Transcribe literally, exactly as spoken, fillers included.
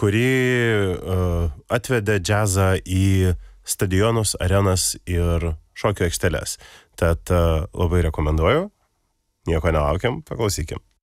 kuri uh, atvedė džiazą į stadionus, arenas ir šokių aikšteles. Tad uh, labai rekomenduoju, nieko nelaukiam, paklausykim.